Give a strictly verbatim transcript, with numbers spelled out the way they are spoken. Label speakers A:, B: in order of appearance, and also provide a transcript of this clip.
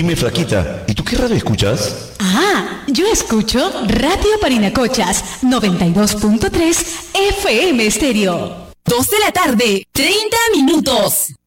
A: Dime, flaquita, ¿y tú qué radio escuchas?
B: Ah, yo escucho Radio Parinacochas, noventa y dos punto tres F M Estéreo.
C: Dos de la tarde, treinta minutos.